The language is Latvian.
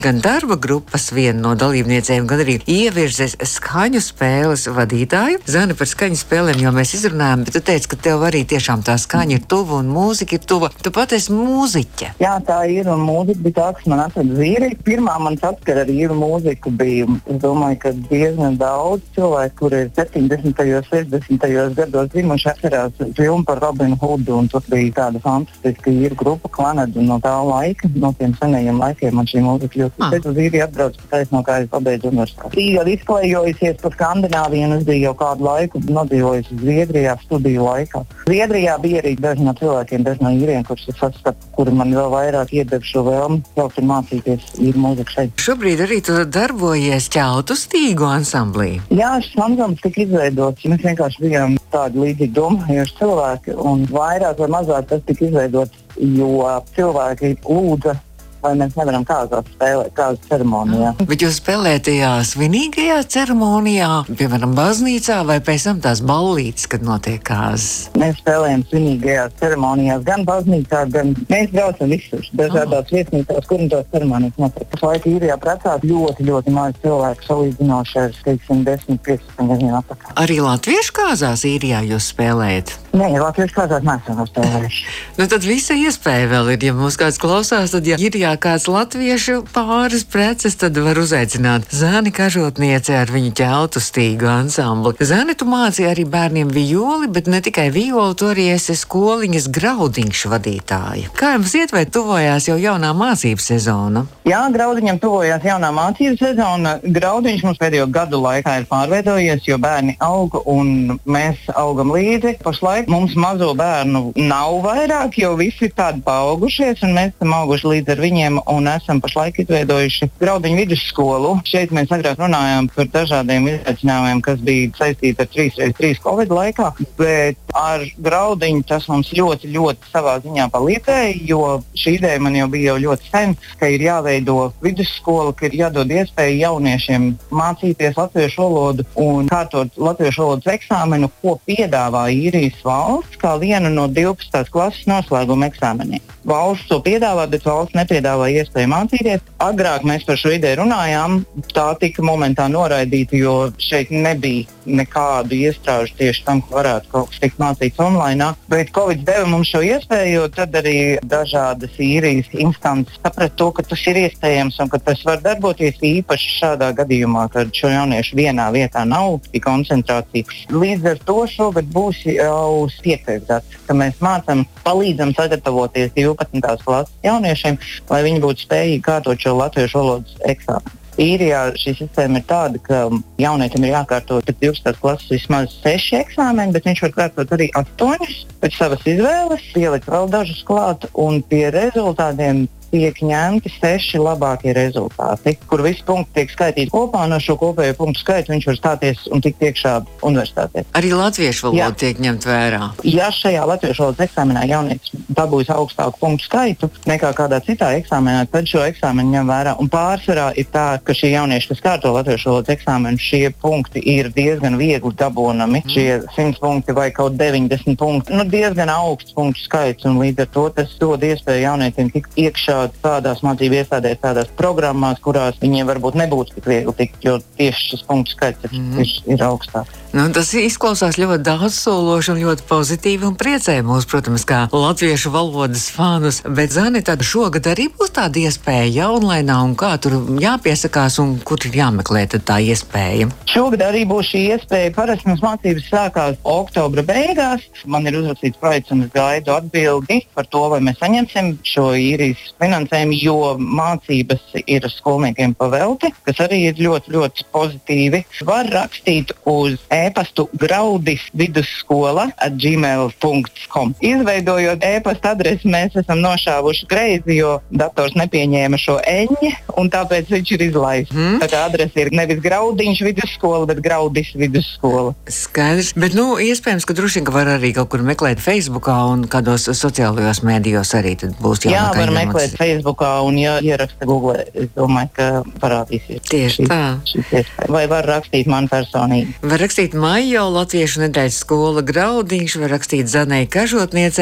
Gan darba grupas viena no dalībniecēm, gan arī ievirzes skaņu spēles vadītāju. Zani, par skaņu spēlēm jau mēs izrunājām, bet tu teici, ka tev arī tiešām tā skaņa ir tuva un mūzika ir tuva. Tu pat esi mūziķe. Jā, tā ir, un mūzika bija tā, kas man atveda vīri. Pirmā man saskara ar īru mūziku bija, es domāju, ka diezgan daudz cilvēku, kuri ir 70. 60. gados dzimuši, atcerās filmu par Robinu Hoodu, un tur bija tāda fantastiska īru grupa Klaned, un no tā laika, no tiem senajiem laikiem man šī mūzika ļoti uz īriju atbrauc, pēc no kā es pabeidzu universitāti. Tīga izklejojusies pa Skandināviju, un es biju jau kādu laiku nodzīvojusi Zviedrijā studiju laikā. Zviedrijā bija arī daži no cilvēkiem, daži no īriem, kurus es saskatu, kuri man vēl vairāk iedeva šo vēlmi braukt un mācīties īru mūziku šeit. Šobrīd arī tu darbojies Ķeltu stīgu ansamblī. Jā, šis ansamblis tika izveidots. Mēs vienkārši bijām tādi līdzīgi domājoši cilvēki, un vairāk vai mazāk tas tika izveidots, jo cilvēki lūdza, vai mēs nevaram kāzās spēlēt, kāzas ceremonijā. Bet jūs spēlējat tajā svinīgajā ceremonijā, piemēram, baznīcā, vai pēc tam tās ballītes, kad notiek kāzas? Mēs spēlējam svinīgajās ceremonijās, gan baznīcā, gan mēs braucam visur, dažādās viesnīcās, kur tās ceremonijas notiek. Pašlaik īrijā precās ļoti maz cilvēku salīdzinoši ar, teiksim, 10-15 gadiem atpakaļ. Arī latviešu kāzās īrijā jūs spēlējat? Nē, latviešu kāzās neesam spēlējuši. Nu tad visa iespēja vēl ir, ja mūs kāds klausās, tad ja ir kāds latviešu pāris preces, tad var uzaicināt Zani Kažotniece ar viņu Ķeltu stīgu ansambli. Zani, tu māci arī bērniem violi, bet ne tikai violi, tu arī esi skoliņas Graudiņš vadītāja. Kā jums iet, vai tuvojās jau jaunā mācību sezona? Jā, Graudiņam tuvojās jaunā mācību sezona. Graudiņš mums pēdējo gadu laikā ir pārveidojies, jo bērni aug un mēs augam līdzi. Pašlaik mums mazo bērnu nav vairāk, jo visi ir tādi paaugušies un mēs esam auguši līdz ar viņiem un esam pašlaik izveidojuši Graudiņu vidusskolu. Šeit mēs agrāk runājām par dažādiem izaicinājumiem, kas bija saistīti ar 3x3 Covid laikā, bet ar Graudiņu tas mums ļoti savā ziņā palīdzēja, jo šī ideja man jau bija ļoti sen, ka ir jāveido vidusskola, ka ir jādod iespēju jauniešiem mācīties latviešu valodu un kārtot latviešu valodas eksāmenu, ko piedāvā īrijas valsts kā vienu no 12. klases noslēguma eksāmeniem. Valsts to piedāvā, bet valsts nepiedāvā iespēju mācīties. Agrāk mēs par šo ideju runājām, tā tika momentā noraidīta, jo šeit nebija nekādu iestrāžu tieši tam, ka varētu kaut kas tikt mācīts online. Bet Covid deva mums šo iespēju, jo tad arī dažādas īrijas instances saprata to, ka tas ir iespējams un ka tas var darboties īpaši šādā gadījumā, kad šo jauniešu vienā vietā nav tik koncentrācija. Līdz ar to šogad būs jau 5. gads, ka mēs mācam, palīdzam sagatavoties 12. klases jauniešiem, lai viņi būtu spējīgi kārtot šo latviešu valodas eksāmenu. Īrijā šī sistēma ir tāda, ka jaunietim ir jākārto pēc 12. klases vismaz 6 eksāmeni, bet viņš var kārtot arī 8 pēc savas izvēles, pielikt vēl dažus klāt un pie rezultātiem tiek ņemti 6 labākie rezultāti, kur visi punkti tiek skaitīti kopā, un ar šo kopējo punktu skaitu viņš var stāties un tikt iekšā universitātē. Arī latviešu valoda tiek ņemt vērā. Ja šajā latviešu valodas eksāmenā jaunietis dabūjis augstāku punktu skaitu nekā kādā citā eksāmenā, tad šo eksāmenu ņem vērā. Un pārsvarā ir tā, ka šie jaunieši, kas kārto latviešu valodas eksāmenu, šie punkti ir diezgan viegli dabūnami. Šie 100 punkti vai kaut 90 punkti. Diezgan augsts punktu skaits, un līdz ar to tas dod iespēju jaunietim tikt iekšā tādās mācību iestādēs, tādās programmās, kurās viņiem varbūt nebūtu tik viegli tikt, jo tieši šis punktu skaits ir augstāks. Tas izklausās ļoti daudzsološi un ļoti pozitīvi un priecē mūs, protams, kā latviešu valodas fānus. Bet, Zani, tad šogad arī būs tāda iespēja online, un kā tur jāpiesakās un kur ir jāmeklē tad tā iespēja? Šogad arī būs šī iespēja. Parasti mums mācības sākās oktobra beigās. Man ir uzrakstīts projekts un es gaidu atbildi par to, vai mēs saņemsim šo īrijas finansējumu, jo mācības ir skolniekiem pavelti, kas arī ir ļoti pozitīvi. Var rakstīt uz e-pastu graudisvidusskola@gmail.com. Izveidojot e-pasta adresi, mēs esam nošāvuši greizi, jo dators nepieņēma šo eņi, un tāpēc viņš ir izlaists. Tā adrese ir nevis Graudiņš vidusskola, bet Graudis vidusskola. Skaidrs, bet iespējams, ka droši vien var arī kaut kur meklēt Facebookā un kādos sociālajos mēdījos arī tad būs Jā, var meklēt Facebookā un ieraksta Google. Es domāju, ka parādīsies. Tieši tā. Vai var rakstīt man personīgi? Var rakstīt Maijo Latviešu nedēļas skola Graudiņš, var rakstīt Zanei Kažotniecei.